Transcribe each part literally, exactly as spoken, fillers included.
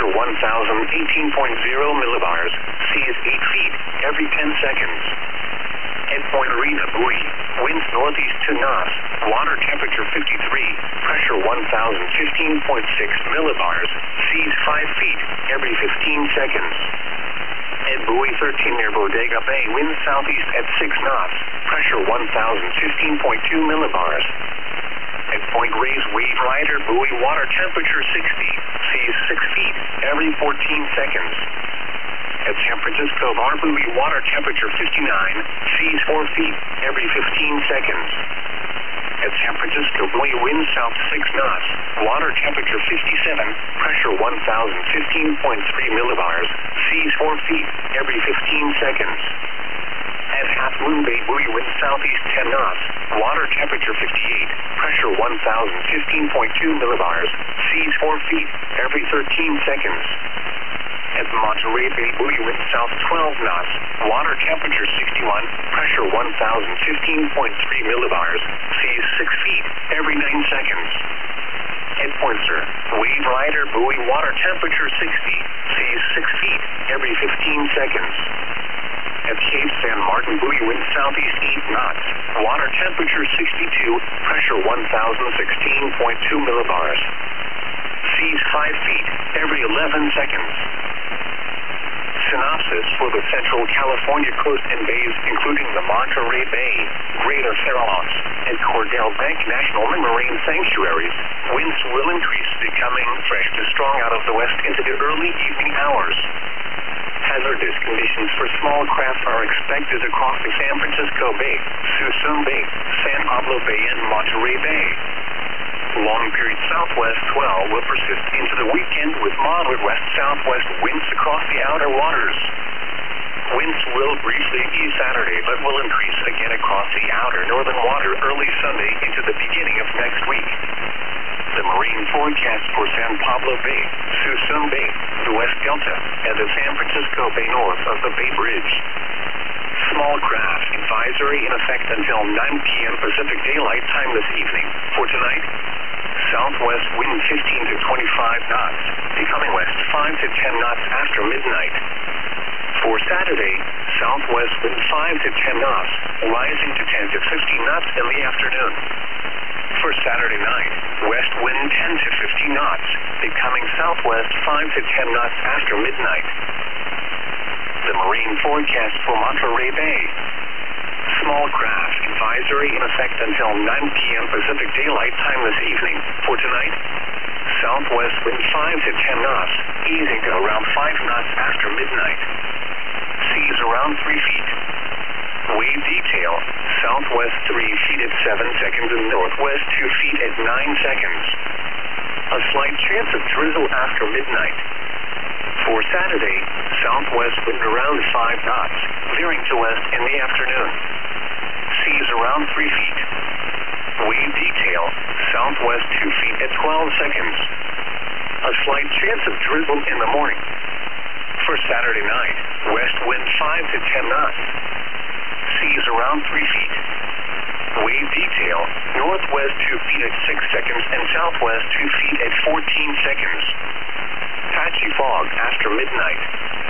one thousand eighteen point zero millibars, seas eight feet, every ten seconds. At Point Arena buoy, winds northeast to knots, water temperature fifty-three, pressure one thousand fifteen point six millibars, seas five feet, every fifteen seconds. At buoy thirteen near Bodega Bay, winds southeast at six knots, pressure one thousand fifteen point two millibars. At Point Reyes wave rider buoy, water temperature sixty, seas six feet, every fourteen seconds. At San Francisco Bar buoy, water temperature fifty-nine, seas four feet, every fifteen seconds. At San Francisco buoy, wind south six knots, water temperature fifty-seven, pressure one thousand fifteen point three millibars, seas four feet, every fifteen seconds. At Half Moon Bay buoy, wind southeast ten knots, water temperature fifty-eight, pressure one thousand fifteen point two millibars, seas four feet, every thirteen seconds. At Monterey Bay buoy, wind south twelve knots, water temperature sixty-one, pressure one thousand fifteen point three millibars, seas six feet, every nine seconds. At Point Sur, wave rider buoy, water temperature sixty, seas six feet, every fifteen seconds. At Cape San Martin buoy, wind southeast eight knots, water temperature sixty-two, pressure one thousand sixteen point two millibars, seas five feet, every eleven seconds. Synopsis for the Central California coast and bays, including the Monterey Bay, Greater Farallones, and Cordell Bank National Marine Sanctuaries, winds will increase, becoming fresh to strong out of the west into the early evening hours. Hazardous conditions for small craft are expected across the San Francisco Bay, Suisun Bay, San Pablo Bay, and Monterey Bay. Long-period southwest swell will persist into the weekend with moderate west-southwest winds across the outer waters. Winds will briefly ease Saturday, but will increase again across the outer northern water early Sunday into the beginning of next week. The marine forecast for San Pablo Bay, Suisun Bay, the West Delta, and the San Francisco Bay north of the Bay Bridge. Small craft advisory in effect until nine p m Pacific Daylight Time this evening. For tonight, southwest wind fifteen to twenty-five knots, becoming west five to ten knots after midnight. For Saturday, southwest wind five to ten knots, rising to ten to fifteen knots in the afternoon. For Saturday night, west wind ten to fifteen knots, becoming southwest five to ten knots after midnight. The marine forecast for Monterey Bay. Small craft advisory in effect until nine p m Pacific Daylight Time this evening. For tonight, southwest wind five to ten knots, easing to around five knots after midnight. Seas around three feet. Wave detail, southwest three feet at seven seconds and northwest two feet at nine seconds. A slight chance of drizzle after midnight. For Saturday, southwest wind around five knots, veering to west in the afternoon. Seas around three feet. Wave detail, southwest two feet at twelve seconds. A slight chance of drizzle in the morning. For Saturday night, west wind five to ten knots. Seas around three feet. Wave detail, northwest two feet at six seconds and southwest two feet at fourteen seconds. Patchy fog after midnight.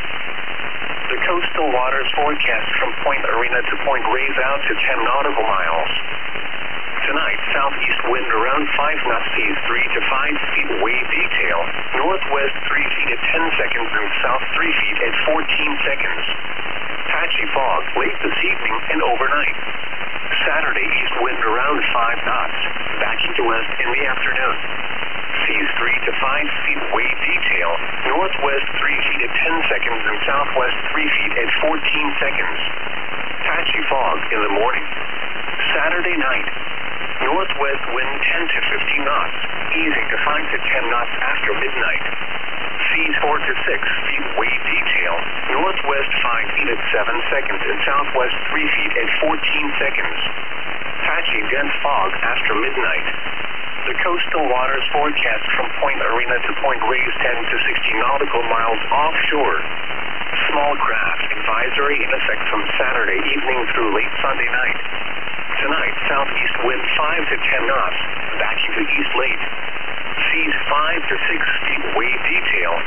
The coastal waters forecast from Point Arena to Point Reyes out to ten nautical miles. Tonight, southeast wind around five knots, seas three to five feet. Wave detail, northwest three feet at ten seconds and south three feet at fourteen seconds. Patchy fog late this evening and overnight. Saturday, east wind around five knots, backing to west in the afternoon. Seas three to five feet. Wave detail, northwest three feet at ten seconds and southwest three feet at fourteen seconds. Patchy fog in the morning. Saturday night, northwest wind ten to fifteen knots, easing to five to ten knots after midnight. Seas four to six feet. Wave detail, northwest five feet at seven seconds and southwest three feet at fourteen seconds. Patchy dense fog after midnight. The coastal waters forecast from Point Arena to Point Reyes ten to sixty nautical miles offshore. Small craft advisory in effect from Saturday evening through late Sunday night. Tonight, southeast wind five to ten knots, backing to east late. Seas five to six feet. Wave detail,